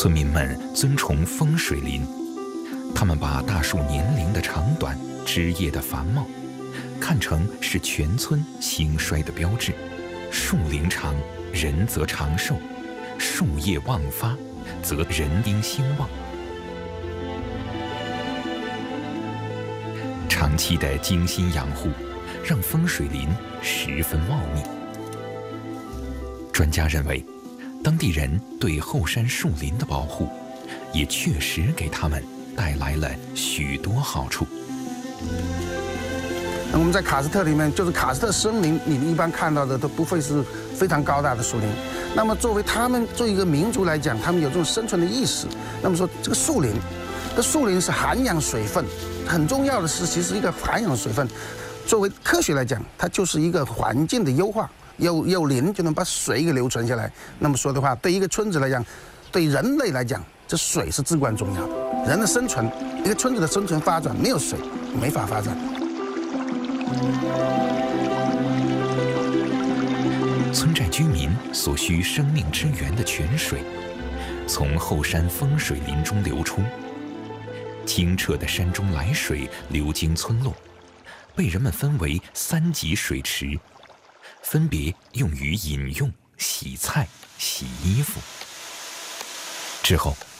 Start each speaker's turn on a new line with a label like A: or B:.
A: 村民们尊崇风水林，他们把大树年龄的长短、枝叶的繁茂看成是全村兴衰的标志。树龄长，人则长寿；树叶旺发，则人丁兴旺。长期的精心养护，让风水林十分茂密。专家认为，当地人对后山树林的保护，也确实给他们带来了许多好处。
B: 我们在喀斯特里面，就是喀斯特森林，你一般看到的都不会是非常高大的树林。那么作为他们作为一个民族来讲，他们有这种生存的意识。那么说这个树林，这树林是涵养水分，很重要的是其实一个涵养水分。作为科学来讲，它就是一个环境的优化，有林就能把水给留存下来。那么说的话，对一个村子来讲，对人类来讲，这水是至关重要的。人的生存，一个村子的生存发展，没有水没法发展。
A: 村寨居民所需生命之源的泉水，从后山风水林中流出。清澈的山中来水流经村落，被人们分为3级水池，分别用于饮用、洗菜、洗衣服。之后，